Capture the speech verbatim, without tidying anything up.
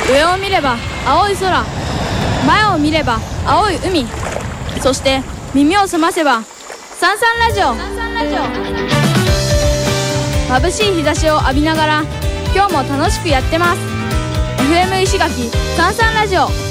上を見れば青い空、前を見れば青い海、そして耳を澄ませばサンサンラジオ。眩しい日差しを浴びながら今日も楽しくやってます。 エフエム 石垣サンサンラジオ。